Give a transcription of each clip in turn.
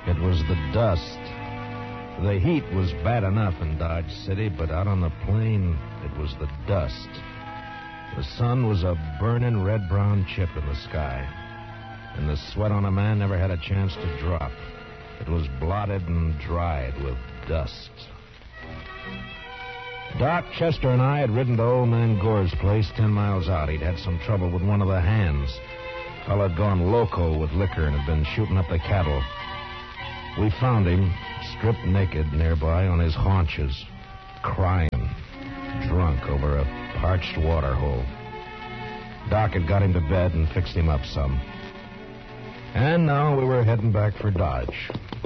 It was the dust. The heat was bad enough in Dodge City, but out on the plain, it was the dust. The sun was a burning red-brown chip in the sky, and the sweat on a man never had a chance to drop. It was blotted and dried with dust. Doc, Chester, and I had ridden to old man Gore's place 10 miles out. He'd had some trouble with one of the hands. Fella had gone loco with liquor and had been shooting up the cattle. We found him, stripped naked nearby on his haunches, crying, drunk over a parched water hole. Doc had got him to bed and fixed him up some. And now we were heading back for Dodge.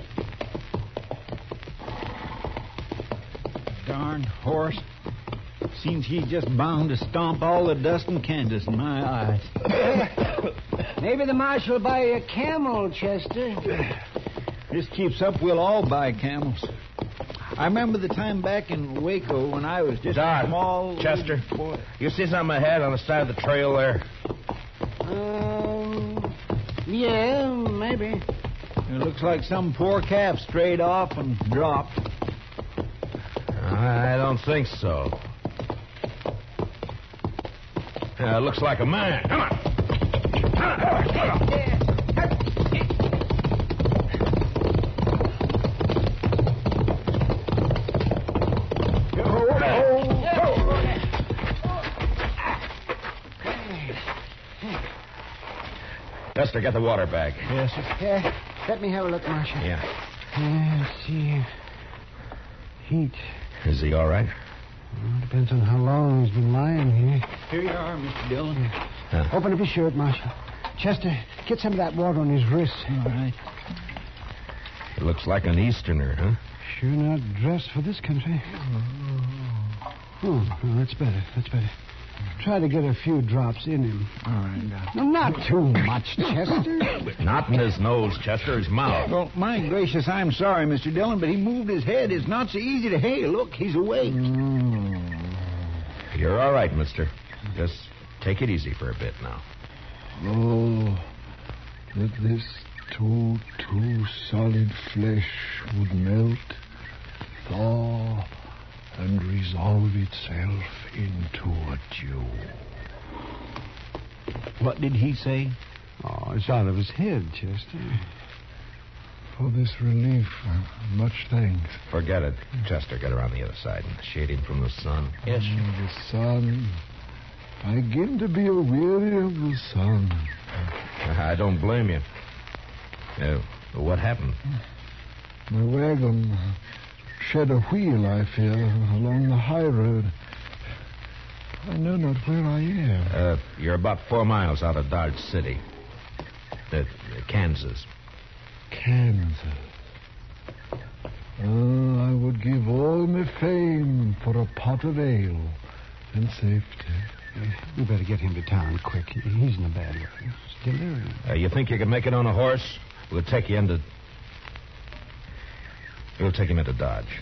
Darn horse. Seems he's just bound to stomp all the dust in Kansas in my eyes. Maybe the marshal will buy you a camel, Chester. This keeps up, we'll all buy camels. I remember the time back in Waco when I was just Doc, a small... Chester, boy. You see something ahead on the side of the trail there? Yeah, maybe. It looks like some poor calf strayed off and dropped. I don't think so. Looks like a man. Come on. Chester, get the water bag. Yes, sir. Yeah, let me have a look, Marshal. Yeah. Let's see. Heat. Is he all right? Well, depends on how long he's been lying here. Here you are, Mr. Dillon. Open up his shirt, Marshal. Chester, get some of that water on his wrist. All right. He looks like an Easterner, huh? Sure not dressed for this country. Oh, well, that's better. That's better. Try to get a few drops in him. All right. No, not too much, Chester. Not in his nose, Chester, his mouth. Well, my gracious, I'm sorry, Mr. Dillon, but he moved his head. It's not so easy to... Hey, look, he's awake. You're all right, mister. Just take it easy for a bit now. Oh, that this too solid flesh would melt, thaw, and resolve itself into a dew. What did he say? Oh, it's out of his head, Chester. For this relief, much thanks. Forget it. Chester, get around the other side and shade him from the sun. Yes, sir. The sun. I begin to be weary of the sun. I don't blame you. What happened? My wagon shed a wheel, I fear, along the high road. I know not where I am. You're about 4 miles out of Dodge City. Kansas. Kansas. Oh, I would give all my fame for a pot of ale and safety. We better get him to town quick. He's in a bad way. It's delirium. You think you can make it on a horse? We'll take him into Dodge.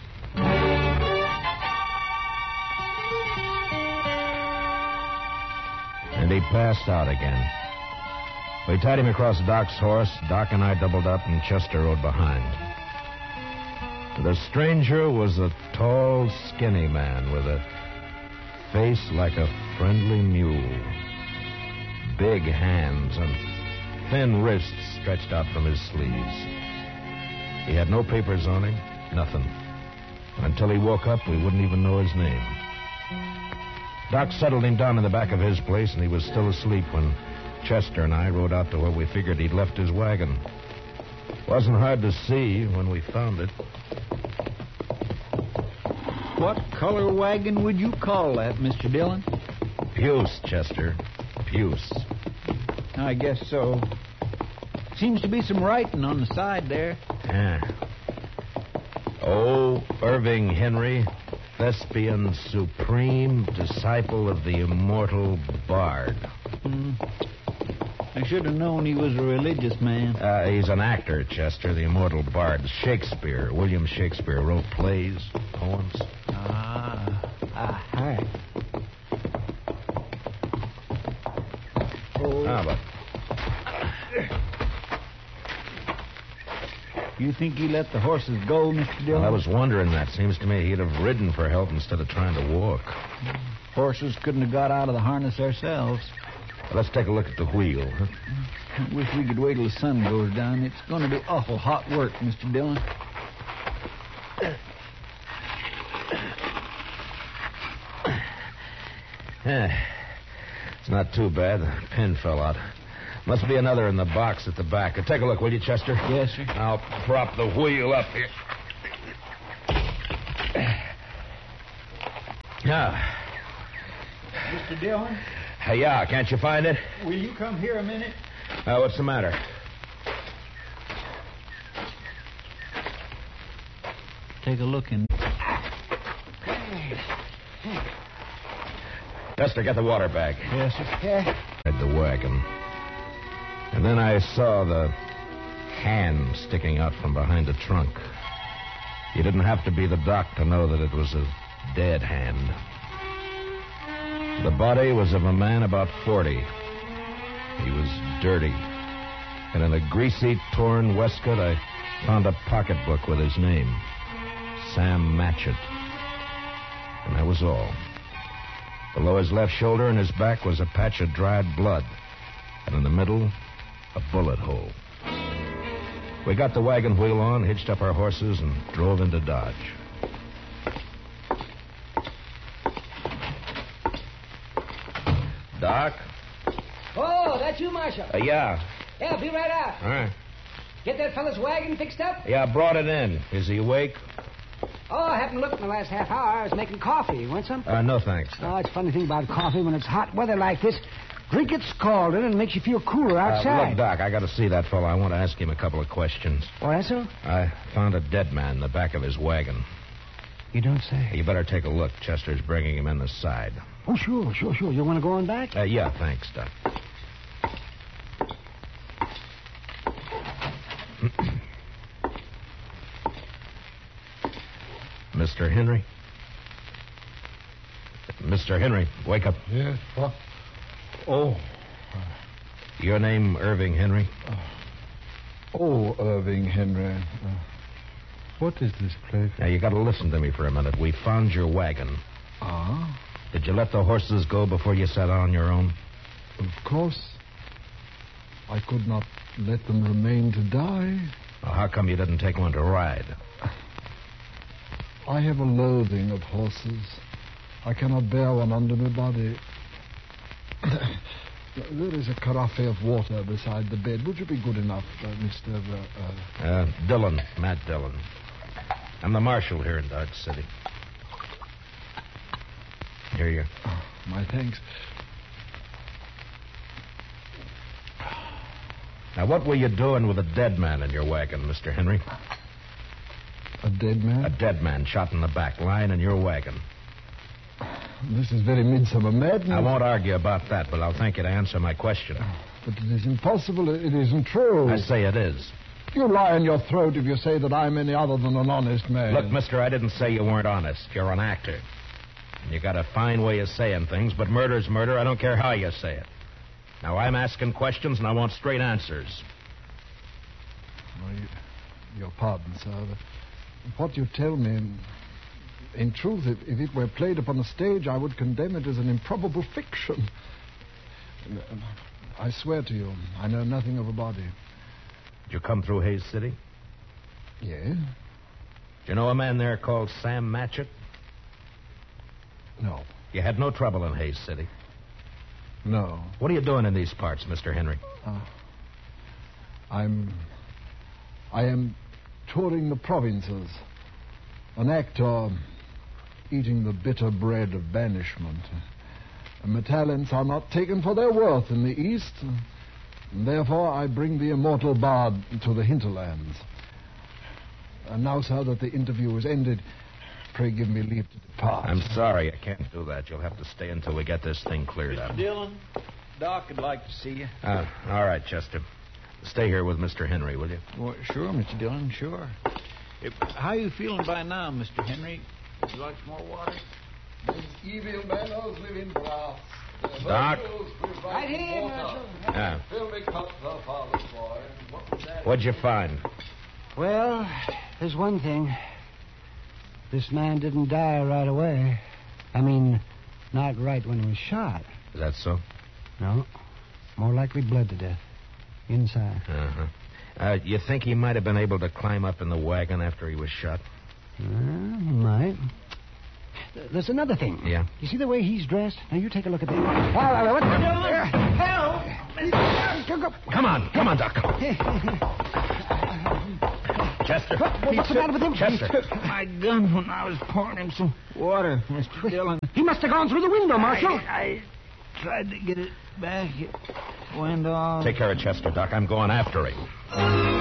And he passed out again. We tied him across Doc's horse. Doc and I doubled up, and Chester rode behind. The stranger was a tall, skinny man with a face like a friendly mule. Big hands and thin wrists stretched out from his sleeves. He had no papers on him, nothing. Until he woke up, we wouldn't even know his name. Doc settled him down in the back of his place, and he was still asleep when Chester and I rode out to where we figured he'd left his wagon. Wasn't hard to see when we found it. What color wagon would you call that, Mr. Dillon? Puce, Chester. Puce. I guess so. Seems to be some writing on the side there. Yeah. Oh, Irving Henry, thespian supreme, disciple of the immortal Bard. I should have known he was a religious man. He's an actor, Chester, the immortal Bard. Shakespeare, William Shakespeare, wrote plays, poems. Hi. Oh. Ah, but... You think he let the horses go, Mr. Dillon? Well, I was wondering that. Seems to me he'd have ridden for help instead of trying to walk. Horses couldn't have got out of the harness ourselves. Well, let's take a look at the wheel, huh? I wish we could wait till the sun goes down. It's going to be awful hot work, Mr. Dillon. It's not too bad. The pin fell out. Must be another in the box at the back. Take a look, will you, Chester? Yes, sir. I'll prop the wheel up here. Now. Mr. Dillon? Yeah, can't you find it? Will you come here a minute? What's the matter? Take a look in. Chester, get the water bag. Yes, sir. Yeah. At the wagon. And then I saw the hand sticking out from behind the trunk. You didn't have to be the doc to know that it was a dead hand. The body was of a man about 40. He was dirty. And in a greasy, torn waistcoat, I found a pocketbook with his name. Sam Matchett. And that was all. Below his left shoulder and his back was a patch of dried blood. And in the middle, a bullet hole. We got the wagon wheel on, hitched up our horses, and drove into Dodge. Doc? Oh, that's you, Marshal. Yeah. Yeah, be right out. All right. Get that fella's wagon fixed up? Yeah, I brought it in. Is he awake? Oh, I haven't looked in the last half hour. I was making coffee. You want some? No, thanks. Oh, it's a funny thing about coffee. When it's hot weather like this, drink it scalded and it makes you feel cooler outside. Look, Doc, I got to see that fellow. I want to ask him a couple of questions. Oh, that's so? I found a dead man in the back of his wagon. You don't say. You better take a look. Chester's bringing him in the side. Oh, sure. You want to go on back? Yeah, thanks, Doc. Mr. Henry? Mr. Henry, wake up. Yes, what? Oh. Your name, Irving Henry? Irving Henry. What is this place? Now, you got to listen to me for a minute. We found your wagon. Ah? Did you let the horses go before you sat on your own? Of course. I could not let them remain to die. Well, how come you didn't take one to ride? I have a loathing of horses. I cannot bear one under my body. There is a carafe of water beside the bed. Would you be good enough, Mr. Dillon, Matt Dillon. I'm the marshal here in Dodge City. Here you are. Oh, my thanks. Now, what were you doing with a dead man in your wagon, Mr. Henry? A dead man? A dead man shot in the back, lying in your wagon. This is very midsummer madness. I won't argue about that, but I'll thank you to answer my question. But it is impossible. It isn't true. I say it is. You lie in your throat if you say that I'm any other than an honest man. Look, mister, I didn't say you weren't honest. You're an actor. And you got a fine way of saying things, but murder's murder. I don't care how you say it. Now, I'm asking questions, and I want straight answers. Well, your pardon, sir. What you tell me, in truth, if it were played upon a stage, I would condemn it as an improbable fiction. I swear to you, I know nothing of a body. Did you come through Hayes City? Yes? Do you know a man there called Sam Matchett? No. You had no trouble in Hayes City? No. What are you doing in these parts, Mr. Henry? I am touring the provinces. An actor eating the bitter bread of banishment. And my talents are not taken for their worth in the East. And therefore, I bring the immortal bard to the hinterlands. And now, sir, that the interview is ended, pray give me leave to depart. I'm sorry, I can't do that. You'll have to stay until we get this thing cleared up. Mr. Dillon, Doc would like to see you. All right, Chester. Stay here with Mr. Henry, will you? Well, sure, Mr. Dillon, sure. How are you feeling by now, Mr. Henry? Would you like some more water? These evil manners live in brass. Doc? Right here, Marshal. Yeah. Fill me cup, father's boy. What was that? What'd you find? Well, there's one thing. This man didn't die right away. I mean, not right when he was shot. Is that so? No. More likely bled to death. Inside. Uh-huh. You think he might have been able to climb up in the wagon after he was shot? He might. There's another thing. Yeah? You see the way he's dressed? Now, you take a look at that. What the... Help! Come on, Doc. Chester. What's the matter with him? Chester. He took my gun when I was pouring him some water, Mr. Dillon. He must have gone through the window, Marshal. I tried to get it back. It went off. Take care of Chester, Doc. I'm going after him.